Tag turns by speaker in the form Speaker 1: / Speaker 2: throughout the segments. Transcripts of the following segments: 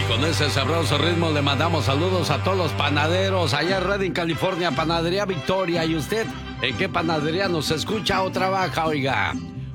Speaker 1: Con ese sabroso ritmo le mandamos saludos a todos los panaderos allá en Redding, California, Panadería Victoria. ¿Y usted en qué panadería nos escucha o trabaja, oiga?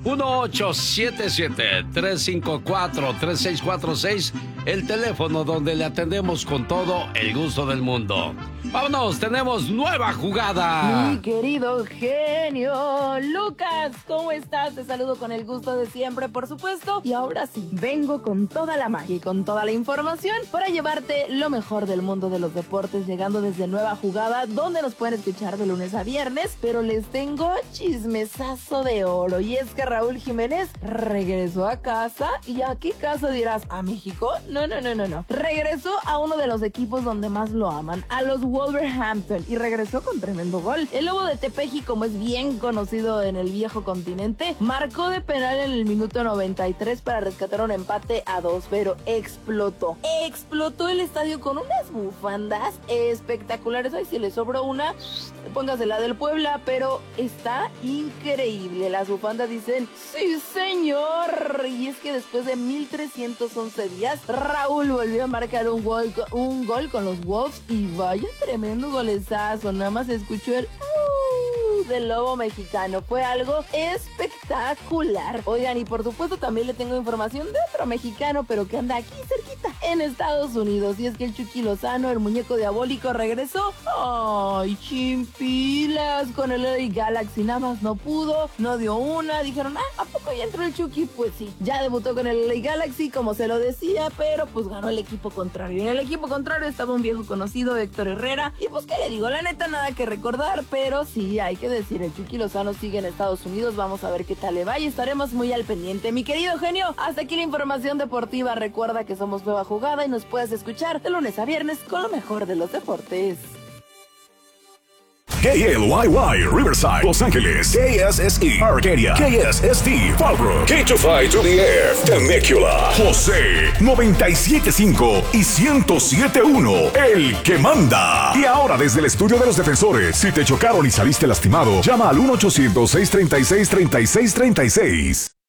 Speaker 1: 1877-354-3646, el teléfono donde le atendemos con todo el gusto del mundo. ¡Vámonos! ¡Tenemos nueva jugada!
Speaker 2: Mi querido genio Lucas, ¿cómo estás? Te saludo con el gusto de siempre, por supuesto. Y ahora sí, vengo con toda la magia y con toda la información para llevarte lo mejor del mundo de los deportes, llegando desde Nueva Jugada, donde nos pueden escuchar de lunes a viernes. Pero les tengo chismesazo de oro, y es que Raúl Jiménez regresó a casa. ¿Y a qué casa dirás? ¿A México? No. Regresó a uno de los equipos donde más lo aman, a los Wolverhampton, y regresó con tremendo gol. El Lobo de Tepeji, como es bien conocido en el viejo continente, marcó de penal en el minuto 93 para rescatar un empate a 2, pero explotó el estadio con unas bufandas espectaculares. Ay, si le sobró una, póngasela del Puebla, pero está increíble. Las bufandas dicen ¡sí, señor! Y es que después de 1311 días, Raúl volvió a marcar un gol con los Wolves, y vaya tremendo golezazo. Nada más escuchó el del Lobo mexicano. Fue algo espectacular. Oigan, y por supuesto también le tengo información de otro mexicano, pero que anda aquí cerquita, en Estados Unidos. Y es que el Chucky Lozano, el muñeco diabólico, regresó. ¡Ay, chimpilas! Con el LA Galaxy nada más no pudo, no dio una. Dijeron, ¿a poco ya entró el Chucky? Pues sí, ya debutó con el LA Galaxy, como se lo decía, pero pues ganó el equipo contrario. En el equipo contrario estaba un viejo conocido, Héctor Herrera. Y pues, ¿qué le digo? La neta, nada que recordar, pero sí, hay que decir, el Chucky Lozano sigue en Estados Unidos. Vamos a ver qué tal le va y estaremos muy al pendiente. Mi querido genio, hasta aquí la información deportiva. Recuerda que somos Nueva Jugada y nos puedes escuchar de lunes a viernes con lo mejor de los deportes.
Speaker 3: KLYY, Riverside, Los Ángeles, KSSE, Arcadia, KSST, Fallbrook, K25 to the Air, Temecula, José, 97.5 y 107.1, el que manda. Y ahora desde el estudio de los defensores, si te chocaron y saliste lastimado, llama al 1-800-636-3636.